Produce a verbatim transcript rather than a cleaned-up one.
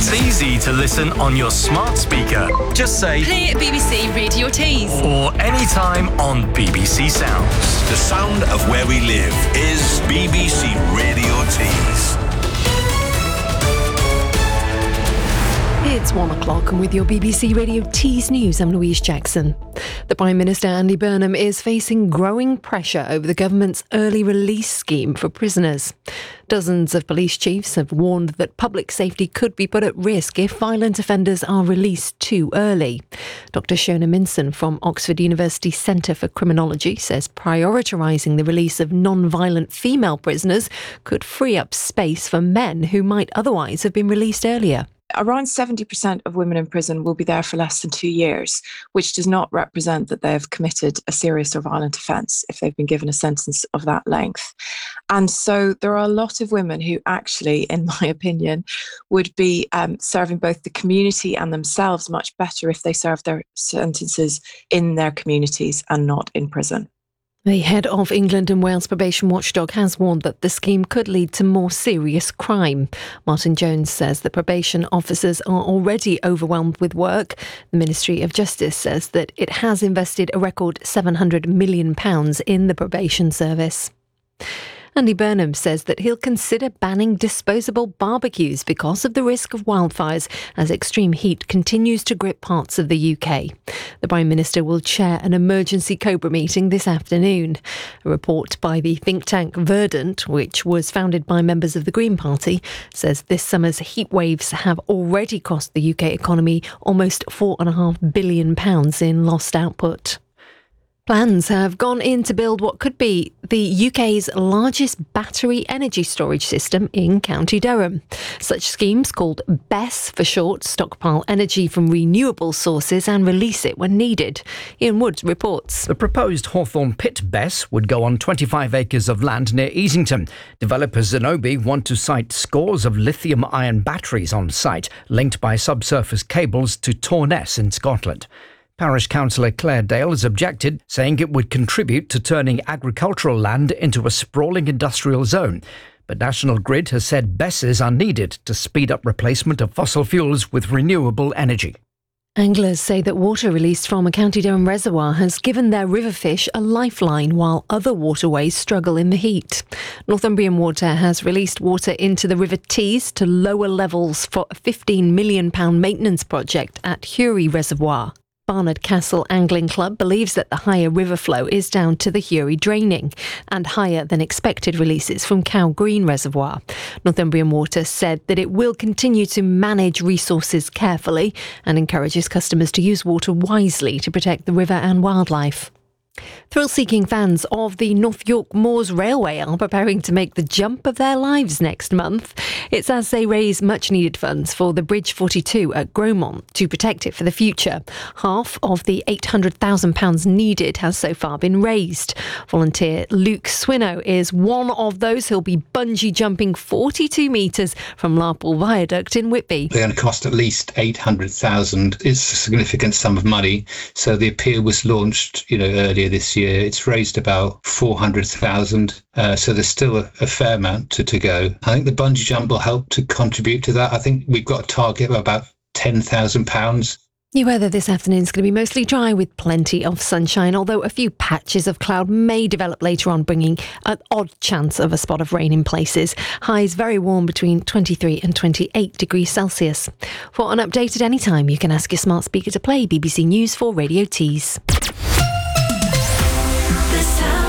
It's easy to listen on your smart speaker. Just say play B B C Radio Tees or anytime on B B C Sounds. The sound of where we live is B B C Radio Tees. It's one o'clock and with your B B C Radio Tees News, I'm Louise Jackson. The Prime Minister Andy Burnham is facing growing pressure over the government's early release scheme for prisoners. Dozens of police chiefs have warned that public safety could be put at risk if violent offenders are released too early. Doctor Shona Minson from Oxford University Centre for Criminology says prioritising the release of non-violent female prisoners could free up space for men who might otherwise have been released earlier. Around seventy percent of women in prison will be there for less than two years, which does not represent that they have committed a serious or violent offence if they've been given a sentence of that length. And so there are a lot of women who actually, in my opinion, would be um, serving both the community and themselves much better if they serve their sentences in their communities and not in prison. The head of England and Wales probation watchdog has warned that the scheme could lead to more serious crime. Martin Jones says the probation officers are already overwhelmed with work. The Ministry of Justice says that it has invested a record seven hundred million pounds in the probation service. Andy Burnham says that he'll consider banning disposable barbecues because of the risk of wildfires as extreme heat continues to grip parts of the U K. The Prime Minister will chair an emergency Cobra meeting this afternoon. A report by the think tank Verdant, which was founded by members of the Green Party, says this summer's heat waves have already cost the U K economy almost four point five billion pounds in lost output. Plans have gone in to build what could be the U K's largest battery energy storage system in County Durham. Such schemes, called BESS for short, stockpile energy from renewable sources and release it when needed. Ian Woods reports. The proposed Hawthorne Pit BESS would go on twenty-five acres of land near Easington. Developers Zenobē want to site scores of lithium-ion batteries on site, linked by subsurface cables to Torness in Scotland. Parish Councillor Claire Dale has objected, saying it would contribute to turning agricultural land into a sprawling industrial zone. But National Grid has said BESSes are needed to speed up replacement of fossil fuels with renewable energy. Anglers say that water released from a County Durham reservoir has given their river fish a lifeline while other waterways struggle in the heat. Northumbrian Water has released water into the River Tees to lower levels for a fifteen million pounds maintenance project at Hurey Reservoir. Barnard Castle Angling Club believes that the higher river flow is down to the Hurey draining and higher than expected releases from Cow Green Reservoir. Northumbrian Water said that it will continue to manage resources carefully and encourages customers to use water wisely to protect the river and wildlife. Thrill-seeking fans of the North York Moors Railway are preparing to make the jump of their lives next month. It's as they raise much-needed funds for the Bridge forty-two at Gromont to protect it for the future. Half of the eight hundred thousand pounds needed has so far been raised. Volunteer Luke Swinnow is one of those who'll be bungee jumping forty-two metres from Larpool Viaduct in Whitby. They're going to cost at least eight hundred thousand pounds. It's a significant sum of money. So the appeal was launched, you know, earlier this year. It's raised about four hundred thousand, uh, so there's still a, a fair amount to, to go. I think the bungee jump will help to contribute to that. I think we've got a target of about ten thousand pounds. The weather this afternoon is going to be mostly dry with plenty of sunshine, although a few patches of cloud may develop later on, bringing an odd chance of a spot of rain in places. Highs very warm between twenty-three and twenty-eight degrees Celsius. For an update at any time, you can ask your smart speaker to play B B C News for Radio Tees. The sound